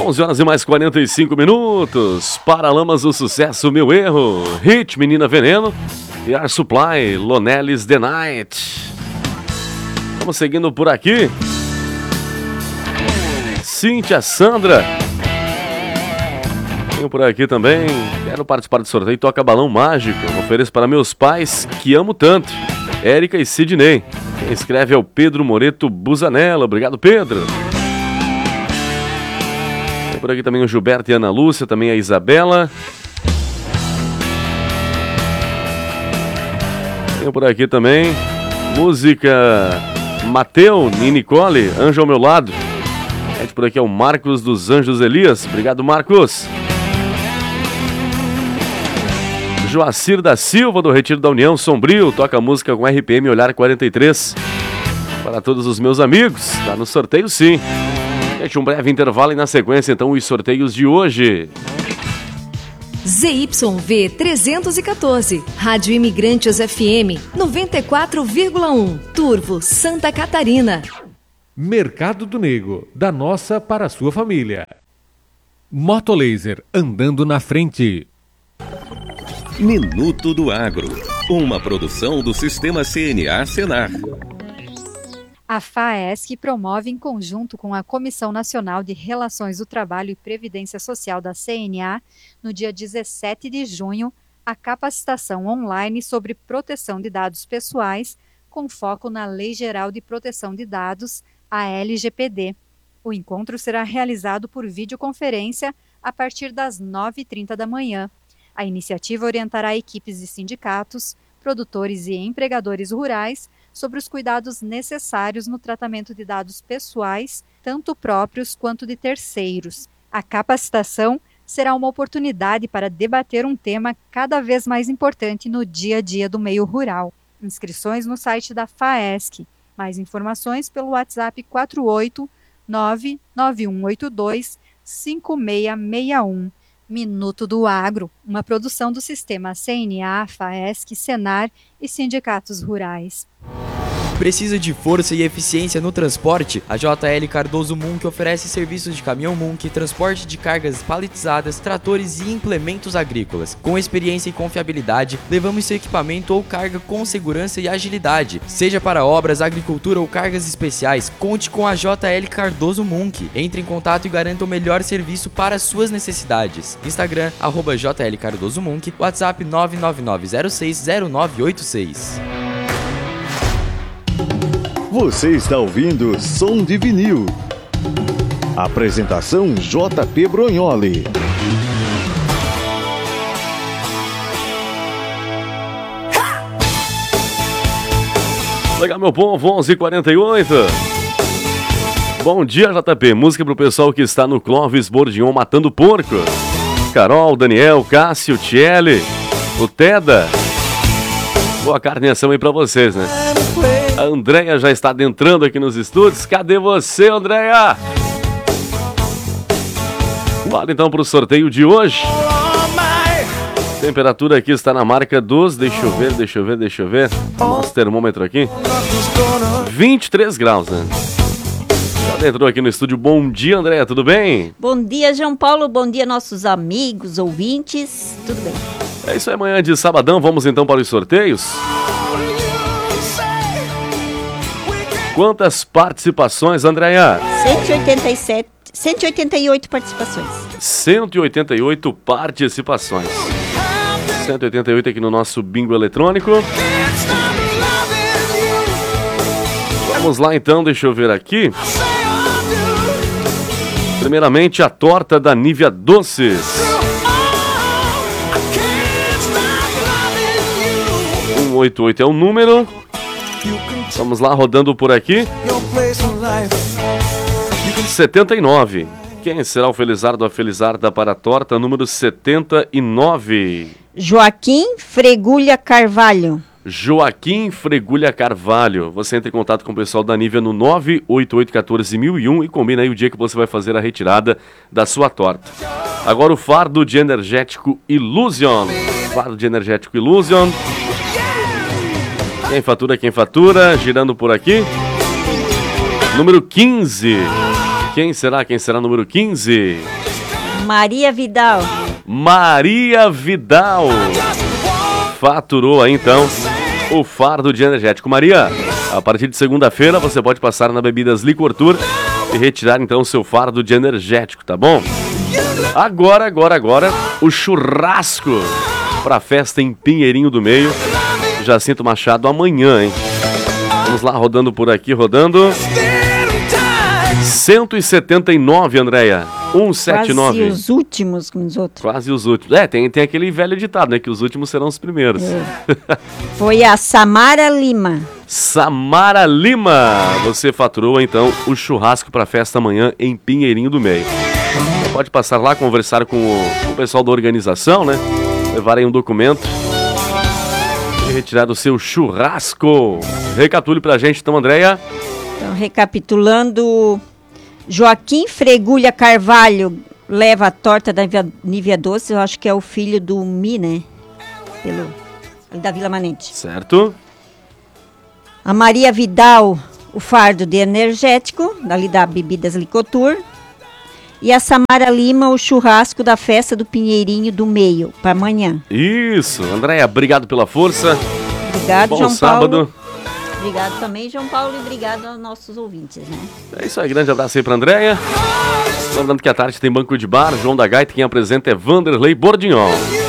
11 horas e mais 45 minutos. Paralamas do Sucesso, Meu Erro. Hit, Menina Veneno. E Air Supply, Lonelis The Night. Vamos seguindo por aqui. Cíntia Sandra. Tenho por aqui também. Quero participar do sorteio. Toca Balão Mágico. Ofereço para meus pais que amo tanto. Érica e Sidney. Quem escreve é o Pedro Moreto Busanella. Obrigado, Pedro. Tem por aqui também o Gilberto e a Ana Lúcia. Também a Isabela. Tenho por aqui também música Mateu e Nicole, Anjo ao Meu Lado. Por aqui é o Marcos dos Anjos Elias. Obrigado, Marcos. Joacir da Silva, do Retiro da União, Sombrio. Toca música com RPM Olhar 43. Para todos os meus amigos. Tá no sorteio, sim. Gente, um breve intervalo e na sequência, então, os sorteios de hoje. ZYV 314, Rádio Imigrantes FM 94,1, Turvo, Santa Catarina. Mercado do Nego, da nossa para a sua família. Motolaser, andando na frente. Minuto do Agro, uma produção do Sistema CNA Senar. A FAESC promove, em conjunto com a Comissão Nacional de Relações do Trabalho e Previdência Social da CNA, no dia 17 de junho, a capacitação online sobre proteção de dados pessoais, com foco na Lei Geral de Proteção de Dados, a LGPD. O encontro será realizado por videoconferência a partir das 9h30 da manhã. A iniciativa orientará equipes de sindicatos, produtores e empregadores rurais sobre os cuidados necessários no tratamento de dados pessoais, tanto próprios quanto de terceiros. A capacitação será uma oportunidade para debater um tema cada vez mais importante no dia a dia do meio rural. Inscrições no site da FAESC. Mais informações pelo WhatsApp 489-9182-5661. Minuto do Agro, uma produção do Sistema CNA, FAESC, Senar e sindicatos rurais. Precisa de força e eficiência no transporte? A JL Cardoso Munk oferece serviços de caminhão Munk, transporte de cargas paletizadas, tratores e implementos agrícolas. Com experiência e confiabilidade, levamos seu equipamento ou carga com segurança e agilidade. Seja para obras, agricultura ou cargas especiais, conte com a JL Cardoso Munk. Entre em contato e garanta o melhor serviço para suas necessidades. Instagram, @JL Cardoso Munk, WhatsApp 999060986. Você está ouvindo Som de Vinil. Apresentação JP Brognoli. Legal, meu povo, 11h48. Bom dia, JP. Música pro pessoal que está no Clóvis Bordignon matando porco. Carol, Daniel, Cássio, Tiele, o Teda. Boa carneação aí pra vocês, né? A Andréia já está adentrando aqui nos estúdios. Cadê você, Andréia? Bora então para o sorteio de hoje. A temperatura aqui está na marca dos... Deixa eu ver. Nosso termômetro aqui. 23 graus, né? Já adentrou aqui no estúdio. Bom dia, Andréia, tudo bem? Bom dia, João Paulo. Bom dia, nossos amigos, ouvintes. Tudo bem? É isso aí, amanhã de sabadão. Vamos então para os sorteios. Quantas participações, Andréia? 188 participações. 188 participações. 188 aqui no nosso bingo eletrônico. Vamos lá então, deixa eu ver aqui. Primeiramente, a torta da Nívia Doces. 188 é o número. Vamos lá, rodando por aqui. 79. Quem será o felizardo ou a felizarda para a torta número 79? Joaquim Fregulha Carvalho. Joaquim Fregulha Carvalho. Você entra em contato com o pessoal da Nívia no 988141001 e combina aí o dia que você vai fazer a retirada da sua torta. Agora o fardo de energético Illusion. Fardo de energético Illusion. Quem fatura, girando por aqui. Número 15. Quem será? Quem será número 15? Maria Vidal. Maria Vidal. Faturou aí então o fardo de energético. Maria, a partir de segunda-feira você pode passar na Bebidas Licor Tour e retirar então o seu fardo de energético, tá bom? Agora, o churrasco pra festa em Pinheirinho do Meio. Jacinto Machado amanhã, hein? Vamos lá, rodando por aqui, rodando. 179, Andréia. 179. Quase os últimos, como os outros. Quase os últimos. Tem aquele velho ditado, né? Que os últimos serão os primeiros. Foi a Samara Lima. Samara Lima. Você faturou, então, o churrasco pra festa amanhã em Pinheirinho do Meio. Pode passar lá, conversar com o pessoal da organização, né? Levar aí um documento e retirar o seu churrasco. Recapitule pra gente, então, Andréia. Então, recapitulando, Joaquim Fregulha Carvalho leva a torta da Nívia Doce, eu acho que é o filho do Mi, né? Da Vila Manente. Certo. A Maria Vidal, o fardo de energético, dali da Bebidas Licotur. E a Samara Lima, o churrasco da festa do Pinheirinho do Meio, para amanhã. Isso, Andréia, obrigado pela força. Obrigado, Bom João sábado. Paulo. Obrigado também, João Paulo, e obrigado aos nossos ouvintes, né? É isso aí, grande abraço aí pra Andréia. Lembrando que à tarde tem Banco de Bar, João da Gaita, quem apresenta é Vanderlei Bordignon.